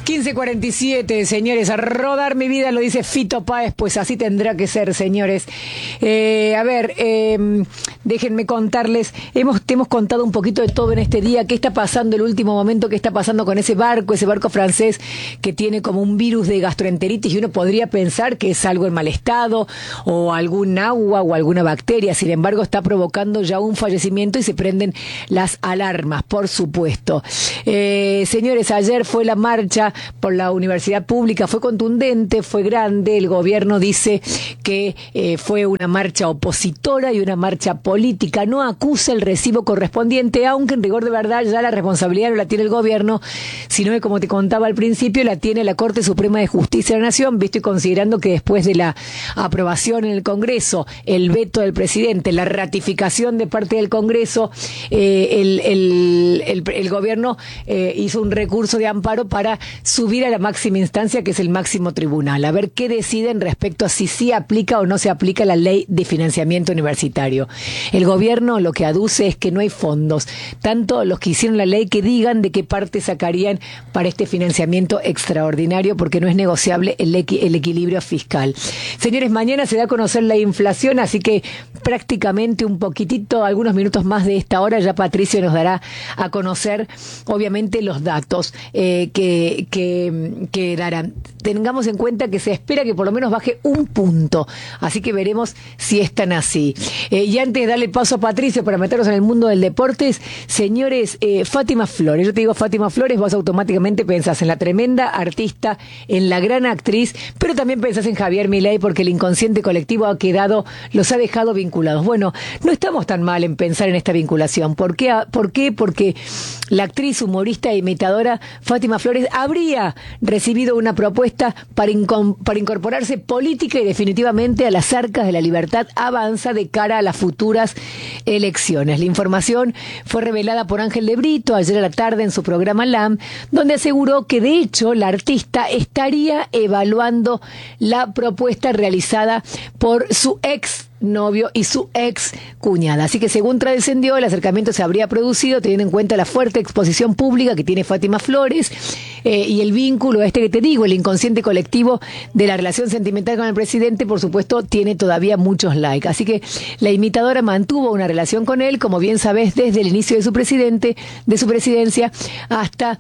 15:47, señores, a rodar mi vida, lo dice Fito Páez, pues así tendrá que ser, señores. Déjenme contarles, te hemos contado un poquito de todo en este día, qué está pasando, el último momento, qué está pasando con ese barco francés que tiene como un virus de gastroenteritis y uno podría pensar que es algo en mal estado o algún agua o alguna bacteria, sin embargo está provocando ya un fallecimiento y se prenden las alarmas, por supuesto. Señores, ayer fue la marcha por la universidad pública, fue contundente, fue grande, el gobierno dice que fue una marcha opositora y una marcha política, no acusa el recibo correspondiente, aunque en rigor de verdad ya la responsabilidad no la tiene el gobierno, sino que, como te contaba al principio, la tiene la Corte Suprema de Justicia de la Nación, visto y considerando que después de la aprobación en el Congreso, el veto del presidente, la ratificación de parte del Congreso, el gobierno hizo un recurso de amparo para subir a la máxima instancia, que es el máximo tribunal, a ver qué deciden respecto a si sí aplica o no se aplica la ley de financiamiento universitario. El gobierno lo que aduce es que no hay fondos, tanto los que hicieron la ley que digan de qué parte sacarían para este financiamiento extraordinario, porque no es negociable el equilibrio fiscal. Señores, mañana se da a conocer la inflación, así que prácticamente un poquitito, algunos minutos más de esta hora, ya Patricio nos dará a conocer, obviamente, los datos que darán. Tengamos en cuenta que se espera que por lo menos baje un punto, así que veremos si están así. Y antes de darle paso a Patricio para meternos en el mundo del deportes, señores, Fátima Flores, yo te digo Fátima Flores, vos automáticamente pensás en la tremenda artista, en la gran actriz, pero también pensás en Javier Milei, porque el inconsciente colectivo los ha dejado vinculados. Bueno, no estamos tan mal en pensar en esta vinculación. ¿Por qué? Porque la actriz, humorista e imitadora Fátima Flores habría recibido una propuesta para incorporarse política y definitivamente a las arcas de la Libertad Avanza de cara a las futuras elecciones. La información fue revelada por Ángel de Brito ayer a la tarde en su programa LAM, donde aseguró que de hecho la artista estaría evaluando la propuesta realizada por su ex novio y su ex cuñada. Así que, según trascendió, el acercamiento se habría producido teniendo en cuenta la fuerte exposición pública que tiene Fátima Flores y el vínculo que te digo, el inconsciente colectivo de la relación sentimental con el presidente, por supuesto, tiene todavía muchos likes. Así que la imitadora mantuvo una relación con él, como bien sabés, desde el inicio de su presidencia hasta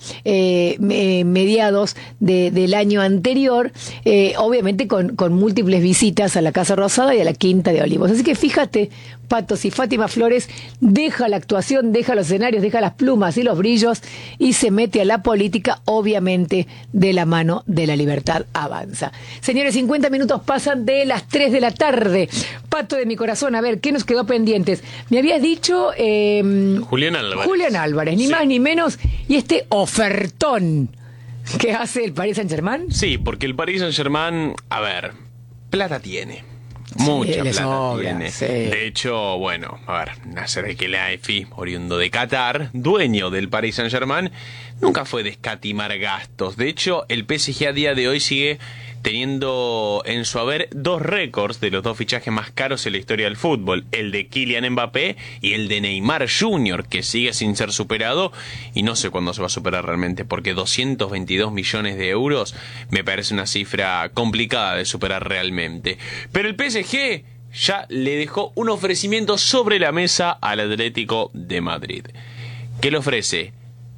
mediados del año anterior, obviamente con múltiples visitas a la Casa Rosada y a la Quinta de Olivos. Así que fíjate, Pato, si Fátima Flores deja la actuación, deja los escenarios, deja las plumas y los brillos y se mete a la política, obviamente de la mano de la Libertad Avanza. Señores, 50 minutos pasan de las 3 de la tarde. Pato de mi corazón, a ver, ¿qué nos quedó pendientes? Me habías dicho Julián Álvarez, ni sí, más ni menos, y este ofertón que hace el Paris Saint-Germain. Sí, porque el Paris Saint-Germain, a ver, plata tiene. Mucha plata tiene. Sí. De hecho, bueno, a ver, Nasser El-Khelaifi, oriundo de Qatar, dueño del Paris Saint-Germain, nunca fue de escatimar gastos. De hecho, el PSG a día de hoy sigue teniendo en su haber dos récords de los dos fichajes más caros en la historia del fútbol, el de Kylian Mbappé y el de Neymar Jr., que sigue sin ser superado y no sé cuándo se va a superar realmente, porque 222 millones de euros me parece una cifra complicada de superar realmente. Pero el PSG ya le dejó un ofrecimiento sobre la mesa al Atlético de Madrid. ¿Qué le ofrece?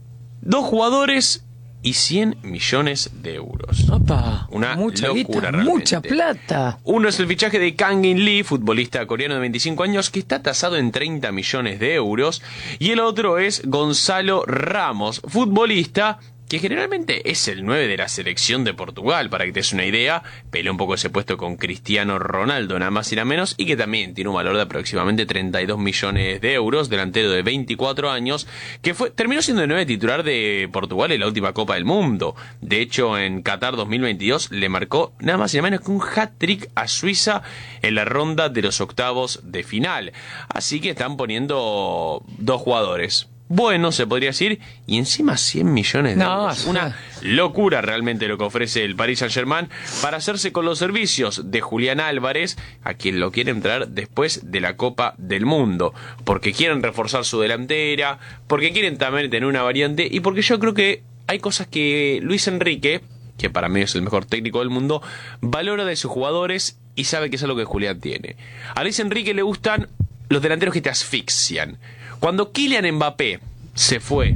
2 jugadores y 100 millones de euros. Opa, una mucha locura guita, realmente. mucha plata. Uno es el fichaje de Kang-in Lee, futbolista coreano de 25 años, que está tasado en 30 millones de euros. Y el otro es Gonzalo Ramos, futbolista que generalmente es el 9 de la selección de Portugal, para que te des una idea. Peleó un poco ese puesto con Cristiano Ronaldo, nada más y nada menos, y que también tiene un valor de aproximadamente 32 millones de euros, delantero de 24 años, que terminó siendo el 9 titular de Portugal en la última Copa del Mundo. De hecho, en Qatar 2022 le marcó nada más y nada menos que un hat-trick a Suiza en la ronda de los octavos de final. Así que están poniendo 2 jugadores. Bueno, se podría decir, y encima 100 millones de euros. Una locura realmente lo que ofrece el Paris Saint-Germain para hacerse con los servicios de Julián Álvarez, a quien lo quieren traer después de la Copa del Mundo, porque quieren reforzar su delantera, porque quieren también tener una variante y porque yo creo que hay cosas que Luis Enrique, que para mí es el mejor técnico del mundo, valora de sus jugadores y sabe que es algo que Julián tiene. A Luis Enrique le gustan los delanteros que te asfixian. Cuando Kylian Mbappé se fue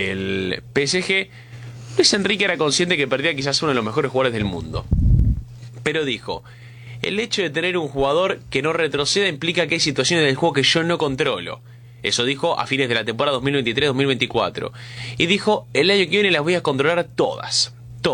del PSG, Luis Enrique era consciente que perdía quizás uno de los mejores jugadores del mundo. Pero dijo, el hecho de tener un jugador que no retroceda implica que hay situaciones del juego que yo no controlo. Eso dijo a fines de la temporada 2023-2024. Y dijo, el año que viene las voy a controlar todas,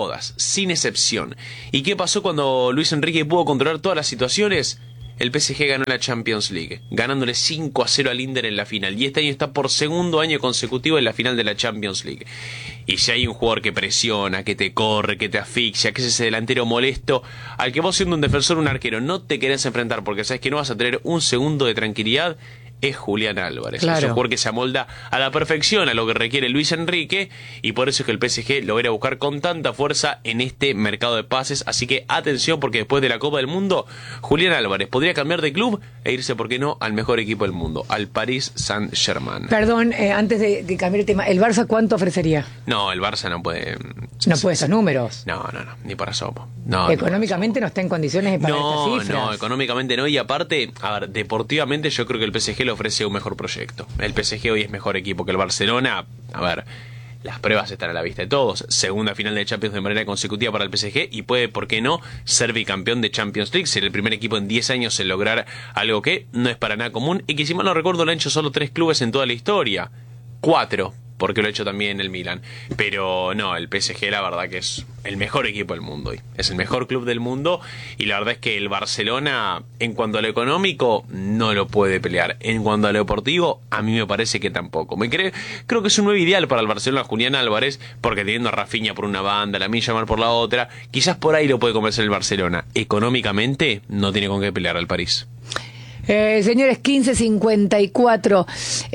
sin excepción. ¿Y qué pasó cuando Luis Enrique pudo controlar todas las situaciones? El PSG ganó la Champions League, ganándole 5-0 al Inter en la final. Y este año está por segundo año consecutivo en la final de la Champions League. Y si hay un jugador que presiona, que te corre, que te asfixia, que es ese delantero molesto, al que vos siendo un defensor, un arquero, no te querés enfrentar porque sabes que no vas a tener un segundo de tranquilidad, es Julián Álvarez. Claro. Es un jugador que se amolda a la perfección a lo que requiere Luis Enrique, y por eso es que el PSG lo va a ir a buscar con tanta fuerza en este mercado de pases. Así que atención, porque después de la Copa del Mundo, Julián Álvarez podría cambiar de club e irse, ¿por qué no?, al mejor equipo del mundo, al Paris Saint-Germain. Perdón, antes de cambiar el tema, ¿el Barça cuánto ofrecería? No, el Barça no puede. No puede esos números. No, ni para sopo. No, económicamente no está en condiciones para estas cifras. No, económicamente no. Y aparte, a ver, deportivamente yo creo que el PSG le ofrece un mejor proyecto. El PSG hoy es mejor equipo que el Barcelona. A ver, las pruebas están a la vista de todos. Segunda final de Champions de manera consecutiva para el PSG y puede, ¿por qué no?, ser bicampeón de Champions League. Ser el primer equipo en 10 años en lograr algo que no es para nada común y que, si mal no recuerdo, lo han hecho solo 3 clubes en toda la historia. 4, porque lo ha hecho también el Milan. Pero no, el PSG la verdad que es el mejor equipo del mundo hoy. Es el mejor club del mundo y la verdad es que el Barcelona, en cuanto a lo económico, no lo puede pelear. En cuanto a lo deportivo, a mí me parece que tampoco. Creo que es un nuevo ideal para el Barcelona Julián Álvarez, porque teniendo a Rafinha por una banda, Lamine Yamal por la otra, quizás por ahí lo puede convencer el Barcelona. Económicamente, no tiene con qué pelear al París. Señores, 15:54.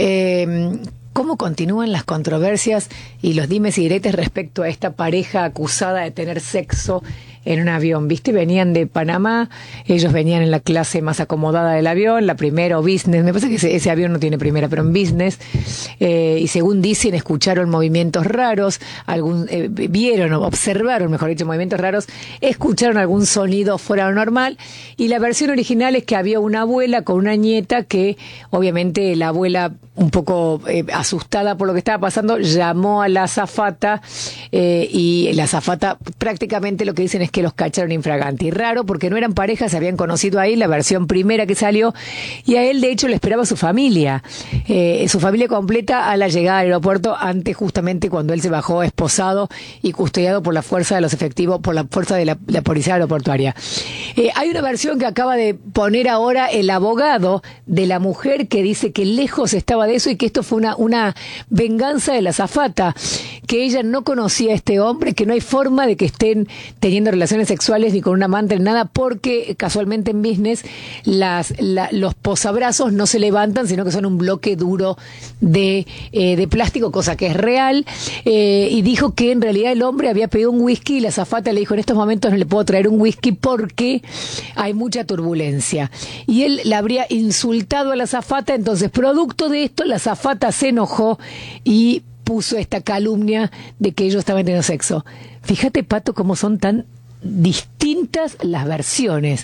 ¿Cómo continúan las controversias y los dimes y diretes respecto a esta pareja acusada de tener sexo en un avión? ¿Viste? Venían de Panamá, ellos venían en la clase más acomodada del avión, la primera o business, me parece que ese avión no tiene primera, pero en business, y según dicen, escucharon movimientos raros, vieron o observaron, mejor dicho, movimientos raros, escucharon algún sonido fuera de lo normal, y la versión original es que había una abuela con una nieta que, obviamente, la abuela, un poco asustada por lo que estaba pasando, llamó a la azafata, y la azafata prácticamente lo que dicen es que los cacharon infraganti. Raro, porque no eran parejas, se habían conocido ahí, la versión primera que salió, y a él de hecho le esperaba su familia completa a la llegada al aeropuerto, antes justamente cuando él se bajó esposado y custodiado por la fuerza de los efectivos, por la fuerza de la policía aeroportuaria. Hay una versión que acaba de poner ahora el abogado de la mujer, que dice que lejos estaba de eso y que esto fue una venganza de la azafata, que ella no conocía a este hombre, que no hay forma de que estén teniendo relaciones sexuales ni con un amante ni nada, porque casualmente en business los posabrazos no se levantan, sino que son un bloque duro de plástico, cosa que es real, y dijo que en realidad el hombre había pedido un whisky y la azafata le dijo: en estos momentos no le puedo traer un whisky porque hay mucha turbulencia, y él le habría insultado a la azafata. Entonces, producto de esto, la azafata se enojó y puso esta calumnia de que ellos estaban teniendo sexo. Fíjate, Pato, cómo son tan distintas las versiones.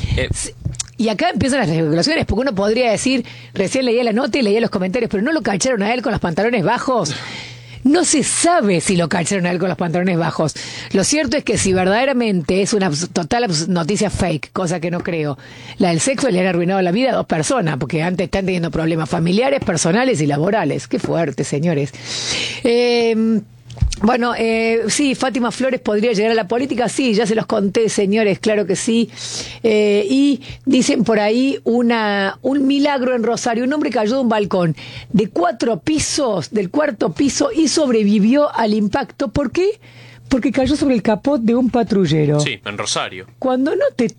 Y acá empiezan las especulaciones, porque uno podría decir, recién leía la nota y leía los comentarios, pero ¿no lo cacharon a él con los pantalones bajos? No se sabe si lo cacharon a él con los pantalones bajos. Lo cierto es que si verdaderamente es una total noticia fake, cosa que no creo, la del sexo le han arruinado la vida a 2 personas, porque antes están teniendo problemas familiares, personales y laborales. Qué fuerte, señores. Bueno, sí, Fátima Flores podría llegar a la política, sí, ya se los conté, señores, claro que sí. Y dicen por ahí un milagro en Rosario. Un hombre cayó de un balcón de 4 pisos, del 4.º piso, y sobrevivió al impacto. ¿Por qué? porque cayó sobre el capot de un patrullero. Sí, en Rosario. Cuando no te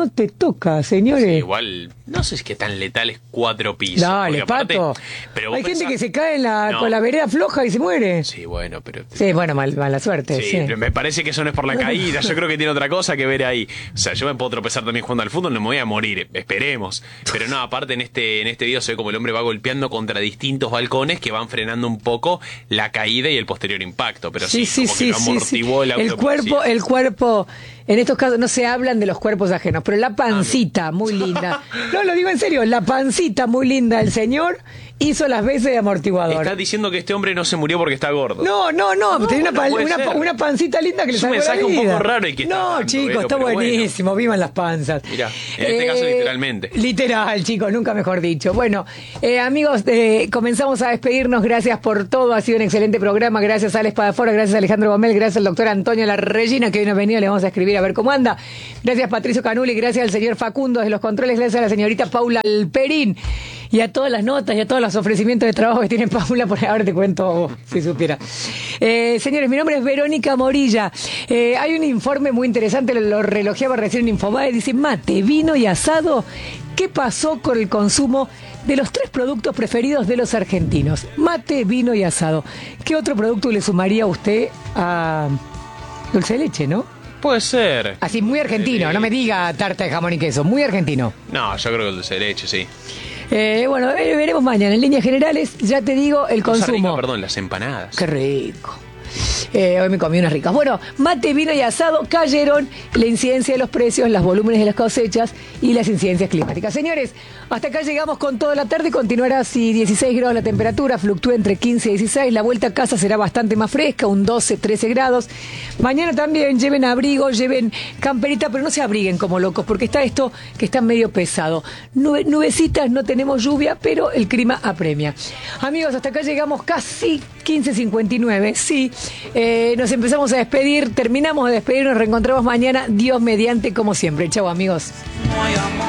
toca, señores. Sí, igual, no sé si es que tan letales 4 pisos. Dale, aparte, Pato. pero Hay vos gente pensás- que se cae No. con la vereda floja y se muere. Sí, bueno, pero... Sí, bueno, mala suerte. Sí, Sí. pero me parece que eso no es por la caída. Yo creo que tiene otra cosa que ver ahí. O sea, yo me puedo tropezar también jugando al fútbol, no me voy a morir, esperemos. Pero no, aparte en este video se ve como el hombre va golpeando contra distintos balcones que van frenando un poco la caída y el posterior impacto. Pero sí, como que lo amortiguó el auto. El cuerpo, en estos casos no se hablan de los cuerpos ajenos, pero la pancita, muy linda. No, lo digo en serio, la pancita muy linda del señor hizo las veces de amortiguador. Estás diciendo que este hombre no se murió porque está gordo. No, tenía una pancita linda que le Es un salvó la mensaje un vida. poco raro el que está No, dando, chicos, Vero, está pero buenísimo, vivan las panzas. Mirá, en este caso literalmente. Literal, chicos, nunca mejor dicho. Bueno, amigos, comenzamos a despedirnos. Gracias por todo, ha sido un excelente programa. Gracias a Alex Padafora, gracias a Alejandro Gomel, gracias al doctor Antonio La Regina, que hoy no ha venido, le vamos a escribir a ver cómo anda. Gracias Patricio Canuli, gracias al señor Facundo de los controles, gracias a la señorita Paula Alperín y a todas las notas y a todos los ofrecimientos de trabajo que tiene Paula, por ahora te cuento si supiera. Señores, mi nombre es Verónica Morilla. Hay un informe muy interesante, lo relojeaba recién en Infobae, dice mate, vino y asado. ¿Qué pasó con el consumo de los 3 productos preferidos de los argentinos? Mate, vino y asado. ¿Qué otro producto le sumaría usted a dulce de leche, no? Puede ser. Así, muy argentino, no me diga tarta de jamón y queso, muy argentino. No, yo creo que el dulce de leche, sí. Bueno, veremos mañana. En líneas generales, ya te digo, el Cosa consumo. rica, perdón, las empanadas. Qué rico. Hoy me comí unas ricas. Bueno, mate, vino y asado cayeron la incidencia de los precios, los volúmenes de las cosechas y las incidencias climáticas. Señores, hasta acá llegamos con toda la tarde. Continuará así 16 grados la temperatura, fluctúa entre 15 y 16. La vuelta a casa será bastante más fresca, un 12, 13 grados. Mañana también lleven abrigo, lleven camperita, pero no se abriguen como locos, porque está esto que está medio pesado. Nubecitas, no tenemos lluvia, pero el clima apremia. Amigos, hasta acá llegamos casi 15:59. Sí, nos empezamos a despedir, terminamos de despedir, nos reencontramos mañana, Dios mediante, como siempre. Chau, amigos.